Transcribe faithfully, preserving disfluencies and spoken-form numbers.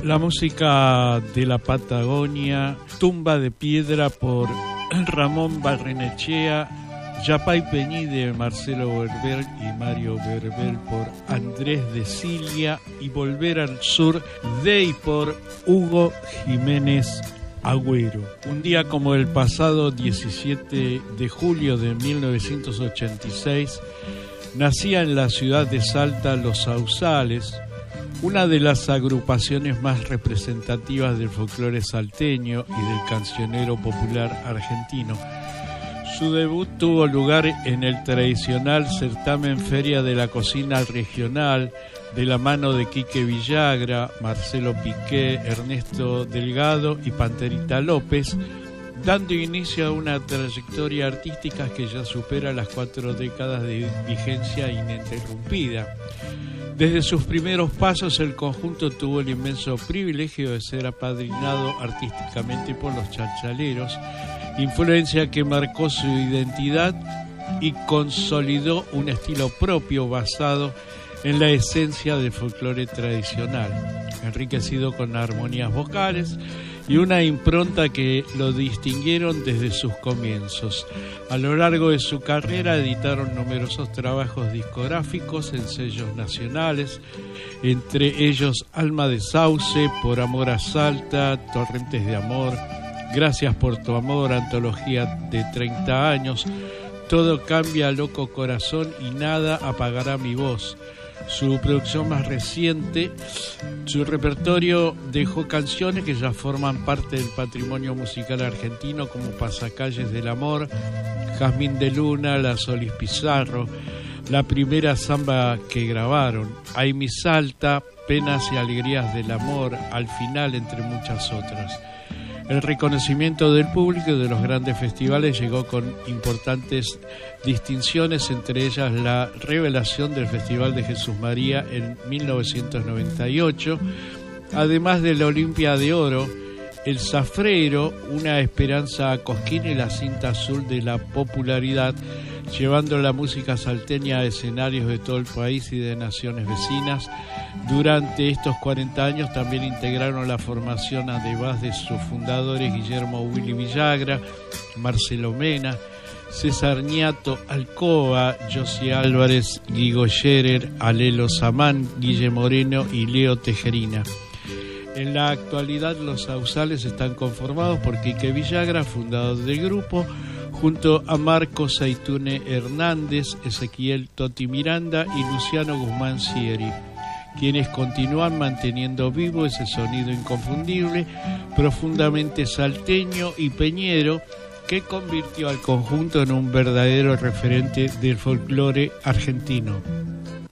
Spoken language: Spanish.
La música de la Patagonia, Tumba de Piedra por Ramón Barrenechea, Yapay Peñí de Marcelo Verbel y Mario Verbel por Andrés de Cilia y Volver al Sur de y por Hugo Jiménez Agüero. Un día como el pasado diecisiete de julio de mil novecientos ochenta y seis, nacía en la ciudad de Salta Los Sausales, una de las agrupaciones más representativas del folclore salteño y del cancionero popular argentino. Su debut tuvo lugar en el tradicional certamen Feria de la Cocina Regional, de la mano de Quique Villagra, Marcelo Piqué, Ernesto Delgado y Panterita López, dando inicio a una trayectoria artística que ya supera las cuatro décadas de vigencia ininterrumpida. Desde sus primeros pasos, el conjunto tuvo el inmenso privilegio de ser apadrinado artísticamente por los Chalchaleros, influencia que marcó su identidad y consolidó un estilo propio basado en la esencia del folclore tradicional, enriquecido con armonías vocales y una impronta que lo distinguieron desde sus comienzos. A lo largo de su carrera editaron numerosos trabajos discográficos en sellos nacionales, entre ellos Alma de Sauce, Por Amor a Salta, Torrentes de Amor, Gracias por tu Amor, antología de treinta años, Todo cambia, Loco Corazón y Nada apagará mi voz. Su producción más reciente, su repertorio dejó canciones que ya forman parte del patrimonio musical argentino, como Pasacalles del Amor, Jazmín de Luna, La Solis Pizarro, la primera samba que grabaron, Ay mi Salta, Penas y Alegrías del Amor, Al Final, entre muchas otras. El reconocimiento del público y de los grandes festivales llegó con importantes distinciones, entre ellas la revelación del Festival de Jesús María en mil novecientos noventa y ocho, además de la Olimpia de Oro, el Zafrero, una esperanza a Cosquín y la cinta azul de la popularidad, llevando la música salteña a escenarios de todo el país y de naciones vecinas. Durante estos cuarenta años también integraron la formación además de sus fundadores Guillermo Willy Villagra, Marcelo Mena, César Ñato Alcoba, Josie Álvarez, Guigo Scherer, Alelo Samán, Guille Moreno y Leo Tejerina. En la actualidad los Sausales están conformados por Quique Villagra, fundador del grupo, junto a Marcos Zaitune Hernández, Ezequiel Toti Miranda y Luciano Guzmán Sieri, quienes continúan manteniendo vivo ese sonido inconfundible, profundamente salteño y peñero, que convirtió al conjunto en un verdadero referente del folclore argentino.